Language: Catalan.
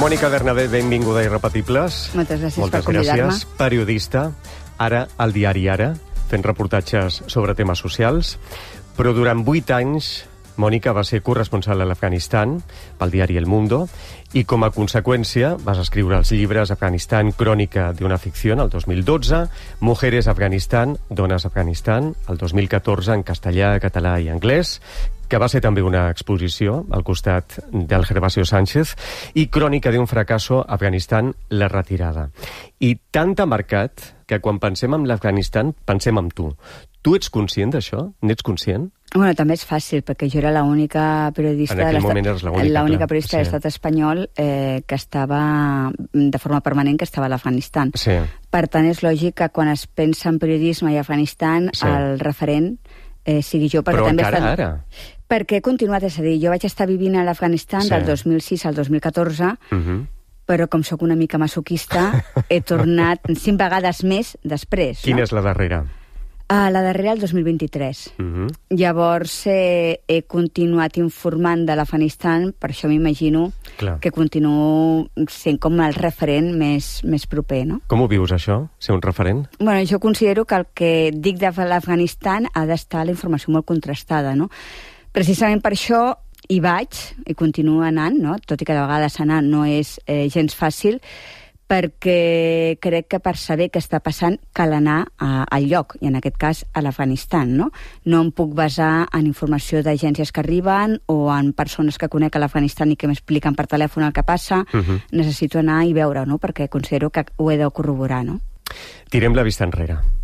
Mònica Bernabé, benvinguda a Irrepetibles. Moltes gràcies per convidar-me. Moltes gràcies. Periodista, ara al diari Ara, fent reportatges sobre temes socials. Però durant 8 anys, Mònica va ser corresponsal a l'Afganistan pel diari El Mundo i com a conseqüència vas escriure els llibres Afganistan, crònica d'una ficció, el 2012, Mujeres Afganistan, Dones Afganistan, el 2014 en castellà, català i anglès, que va ser també una exposició al costat del Gervasio Sánchez, i Crònica d'un fracasso, Afganistan, la retirada. I tant t'ha marcat que quan pensem en l'Afganistan pensem en tu. Tu ets conscient d'això? N'ets conscient? Bueno, també és fàcil, perquè jo era l'única periodista de l'estat espanyol que estava de forma permanent, que estava a l'Afganistan. Sí. Per tant, és lògic que quan es pensa en periodisme i Afganistan, el referent sigui jo. Però encara ara. Perquè he continuat, és a dir, jo vaig estar vivint a l'Afganistan del 2006 al 2014, però com sóc una mica masoquista, he tornat 5 vegades més després. Quina és la darrera? La darrera, el 2023. Llavors he continuat informant de l'Afganistan, per això m'imagino que continuo sent com el referent més proper, no? Com ho vius, això, ser un referent? Bueno, jo considero que el que dic de l'Afganistan ha d'estar la informació molt contrastada, no? Precisament per això hi vaig, i continuo anant, no? Tot i que de vegades anar no és gens fàcil, perquè crec que per saber què està passant cal anar al lloc, i en aquest cas a l'Afganistan, no? No em puc basar en informació d'agències que arriben o en persones que conec a l'Afganistan i que m'expliquen per telèfon el que passa. Necessito anar i veure, no? Perquè considero que ho he de corroborar, no? Tirem la vista enrere.